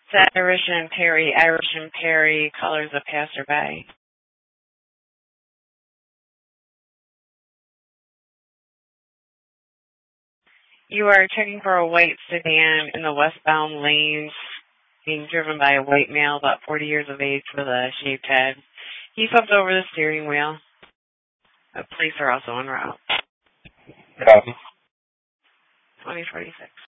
It's Irish and Perry, colors of passerby. You are checking for a white sedan in the westbound lanes, being driven by a white male about 40 years of age with a shaved head. He flipped over the steering wheel. The police are also en route. Copy. 2046.